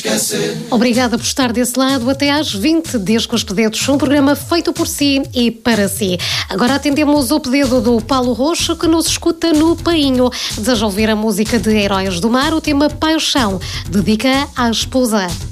Obrigada por estar desse lado até às 20, desde com os pedidos, um programa feito por si e para si. Agora atendemos o pedido do Paulo Roxo, que nos escuta no Painho. Deseja ouvir a música de Heróis do Mar, o tema Paixão, dedica à esposa.